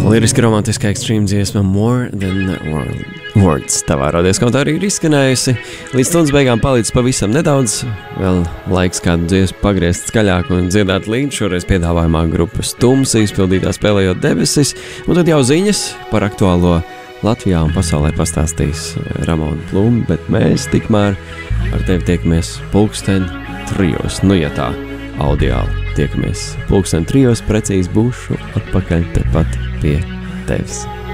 Liriski romantiskā ekstrīma dziesma More Than Words tavā radies komentārī ir izskanējusi. Līdz stundas beigām palīdz pavisam nedaudz. Vēl laiks kādu dziesmu pagriezt skaļāk un dziedāt līdz. Šoreiz piedāvājumā grupas Tumsa izpildītā Spēlējot debesis. Un tad jau ziņas par aktuālo Latvijā un pasaulē pastāstīs Ramona Plūma, bet mēs tikmēr ar tevi tiekamies 3:00. Nu, ja tā audiāli tiekamies 3:00, precīzi būšu atpakaļ tepat pie tevis.